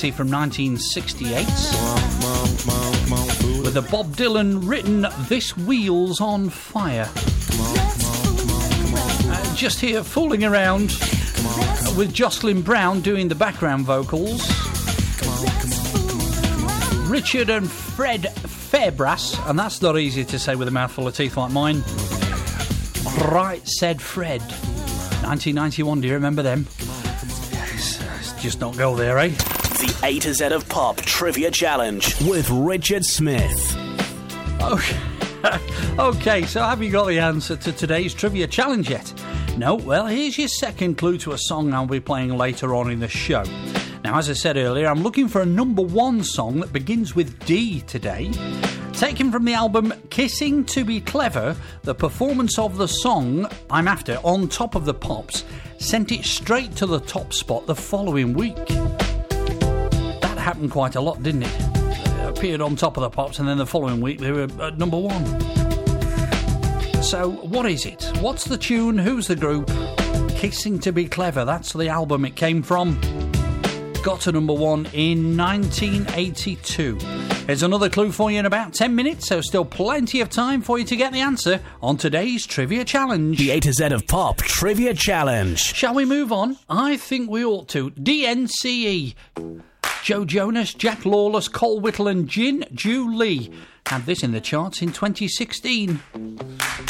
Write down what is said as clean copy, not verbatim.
Society from 1968 with the Bob Dylan written This Wheel's on Fire. Just here fooling around with Jocelyn Brown doing the background vocals, Richard and Fred Fairbrass, and that's not easy to say with a mouthful of teeth like mine. Right Said Fred, 1991, do you remember them? It's just not go there, eh? The A to Z of Pop Trivia Challenge with Richard Smith. Okay, so have you got the answer to today's Trivia Challenge yet? No? Well, here's your second clue to a song I'll be playing later on in the show. Now, as I said earlier, I'm looking for a number one song that begins with D today. Taken from the album Kissing to Be Clever, the performance of the song I'm after, On Top of the Pops, sent it straight to the top spot the following week. That happened quite a lot, didn't it? It appeared on Top of the Pops, and then the following week they were at number one. So, what is it? What's the tune? Who's the group? Kissing to Be Clever, that's the album it came from. Got to number one in 1982. Here's another clue for you in about 10 minutes, so still plenty of time for you to get the answer on today's Trivia Challenge. The A to Z of Pop Trivia Challenge. Shall we move on? I think we ought to. DNCE. Joe Jonas, Jack Lawless, Cole Whittle and Jin Ju Lee had this in the charts in 2016.